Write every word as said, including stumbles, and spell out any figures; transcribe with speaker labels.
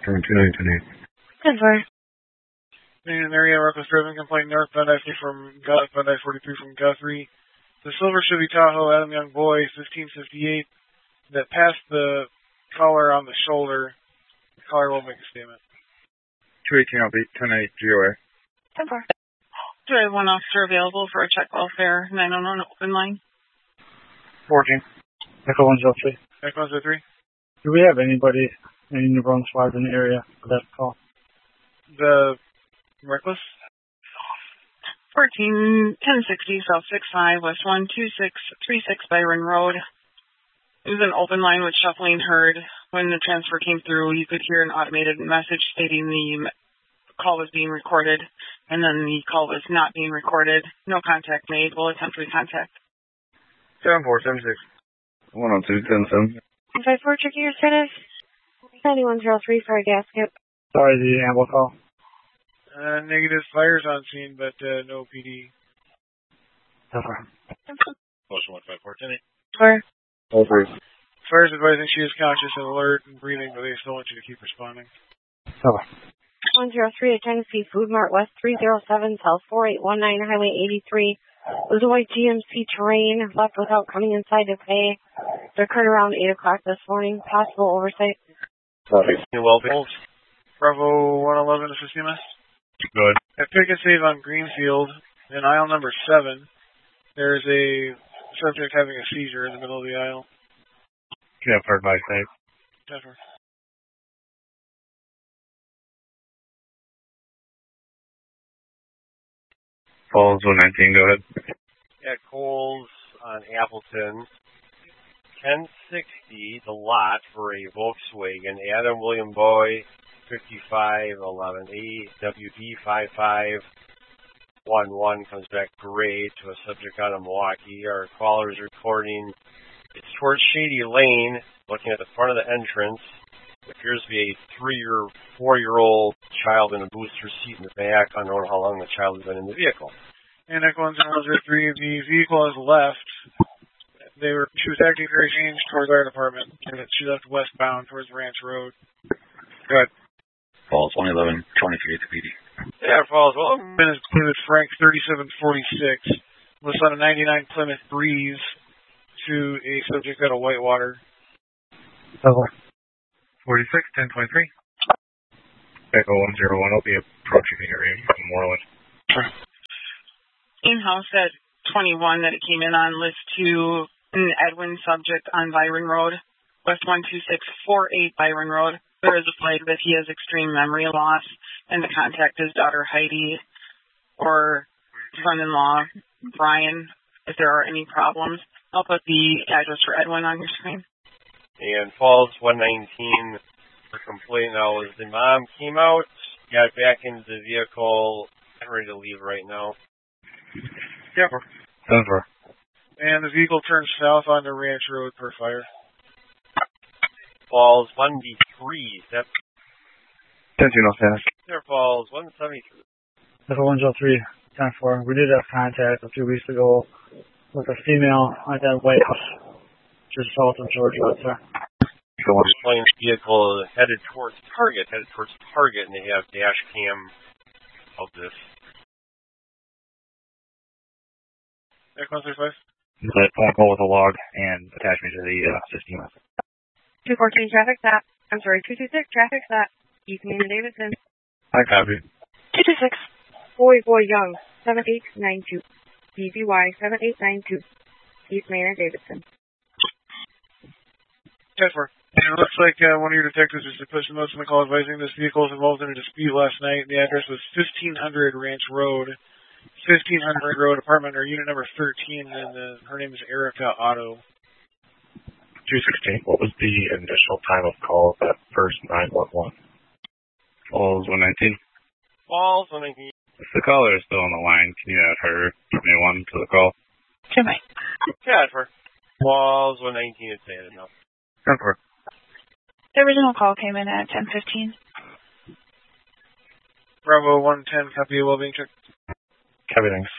Speaker 1: Turn two nine ten eight.
Speaker 2: ten four.
Speaker 3: In an area reckless driving complaint northbound I from northbound I forty-three from Guthrie. The Silver Chevy Tahoe Adam Young Boy fifteen fifty-eight that passed the caller on the shoulder. The caller will make a statement.
Speaker 1: two eighteen I'll be ten eight G O A.
Speaker 2: ten four.
Speaker 4: Do I have one officer available for a check welfare nine one one open line?
Speaker 5: fourteen. Echo one zero three.
Speaker 3: Echo one zero three.
Speaker 5: Do we have anybody, any New Brunswick squads in the area for that call?
Speaker 3: The reckless?
Speaker 4: fourteen, ten sixty, South six five, West one two six three six Byron Road. It was an open line with shuffling heard. When the transfer came through, you could hear an automated message stating the call was being recorded, and then the call was not being recorded. No contact made. We'll attempt recontact.
Speaker 1: seven four seven six. one oh two ten seven.
Speaker 2: one five four, checking your status. ninety-one oh three for a gasket.
Speaker 5: Sorry, the amble call.
Speaker 3: Uh, negative fires on scene, but uh, no P D.
Speaker 5: ten four.
Speaker 3: Motion one five four ten eight.
Speaker 2: four.
Speaker 1: All three.
Speaker 3: Fire's advising she is conscious and alert and breathing, but they still want you to keep responding.
Speaker 5: ten four.
Speaker 2: one oh three at Tennessee Food Mart West three oh seven South four eight one nine Highway eighty-three. It was a white G M C Terrain left without coming inside to pay. It occurred around eight o'clock this morning. Possible oversight.
Speaker 1: Copy.
Speaker 3: Well, Bravo one eleven to C M S.
Speaker 1: Good.
Speaker 3: At Pick and Save on Greenfield, in aisle number seven, there's a subject having a seizure in the middle of the aisle.
Speaker 1: Yeah, for advice, Dave.
Speaker 3: Jennifer.
Speaker 1: Falls one nineteen, go ahead.
Speaker 6: At Coles on Appleton, ten sixty, the lot for a Volkswagen, Adam William Boy, fifty-five eleven eight, W D five five one one comes back gray to a subject out of Milwaukee. Our caller is reporting it's towards Shady Lane, looking at the front of the entrance. It appears to be a three or four-year-old child in a booster seat in the back. Unknown how long the child has been in the vehicle.
Speaker 3: And Echo one zero three, the vehicle has left. They were she was acting very strange towards our department, and she left westbound towards Ranch Road.
Speaker 1: Good. Falls one eleven twenty-three at the P D.
Speaker 6: Yeah, Falls. Well,
Speaker 3: Plymouth Plymouth Frank thirty-seven forty-six was on a ninety-nine Plymouth Breeze to a subject out of Whitewater.
Speaker 5: Over.
Speaker 1: forty-six ten twenty-three. Echo one zero one, I'll be approaching the area from Moreland.
Speaker 4: In-house at twenty-one that it came in on list two, an Edwin subject on Byron Road, West one two six four eight Byron Road. There is a flag that he has extreme memory loss and to contact his daughter Heidi or son-in-law Brian if there are any problems. I'll put the address for Edwin on your screen.
Speaker 6: And Falls one nineteen for complaint now is the mom came out, got back into the vehicle, I'm ready to leave right now.
Speaker 3: Yep.
Speaker 1: Over.
Speaker 3: And the vehicle turns south onto Ranch Road per fire.
Speaker 6: Falls one D three, that's
Speaker 1: ten two, no status.
Speaker 6: there. Falls one seventy-three.
Speaker 5: Echo one zero three. ten four. We did have contact a few weeks ago with a female at that White House, just south of Georgia, sir.
Speaker 6: Plane vehicle headed towards Target, headed towards Target, and they have dash cam of this.
Speaker 3: Echo one thirty-five.
Speaker 1: That phone call with a log and attach me to the uh, system.
Speaker 2: two fourteen traffic stop. I'm sorry, two two six traffic stop. East Main and Davidson.
Speaker 1: I copy.
Speaker 2: two two six. Boy Boy Young, seven eight nine two. B B Y seven eight nine two. East Main and Davidson.
Speaker 3: Jennifer. And it looks like uh, one of your detectives is to push the notes in the call advising this vehicle was involved in a dispute last night. The address was fifteen hundred Ranch Road, fifteen hundred Road, apartment or unit number thirteen, and uh, her name is Erica Otto.
Speaker 1: two sixteen, what was the initial time of call at first nine one one? Falls one nineteen.
Speaker 6: Falls one nineteen.
Speaker 1: If the caller is still on the line, can you add her twenty-one to the call?
Speaker 4: Jimmy.
Speaker 6: Jennifer. Falls one nineteen, it's added now.
Speaker 1: Jennifer.
Speaker 4: The original call came in at ten fifteen.
Speaker 3: Bravo one ten, copy of well-being check.
Speaker 1: Copy, thanks.